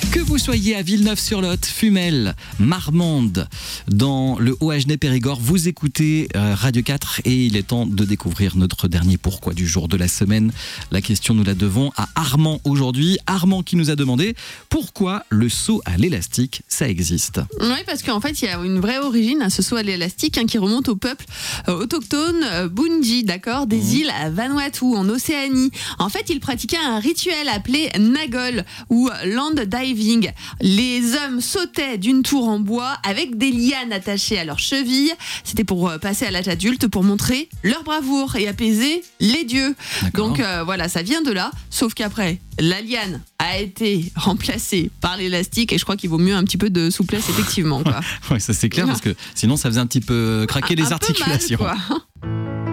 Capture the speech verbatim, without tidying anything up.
Que vous soyez à Villeneuve-sur-Lot, Fumel, Marmande, dans le Haut-Agenais-Périgord, vous écoutez euh, Radio quatre et il est temps de découvrir notre dernier pourquoi du jour de la semaine. La question, nous la devons à Armand aujourd'hui. Armand qui nous a demandé pourquoi le saut à l'élastique, ça existe. Oui, parce qu'en fait, il y a une vraie origine à ce saut à l'élastique hein, qui remonte au peuple euh, autochtone euh, Bundji, d'accord, des mmh. îles Vanuatu en Océanie. En fait, ils pratiquaient un rituel appelé Nagol ou Land Diving. Les hommes sautaient d'une tour en bois avec des lianes attachées à leurs chevilles. C'était pour passer à l'âge adulte, pour montrer leur bravoure et apaiser les dieux. D'accord. Donc euh, voilà, ça vient de là. Sauf qu'après, la liane a été remplacée par l'élastique et je crois qu'il vaut mieux un petit peu de souplesse effectivement. Quoi. Ouais, ça c'est clair parce que sinon ça faisait un petit peu craquer les un articulations. Peu mal, quoi.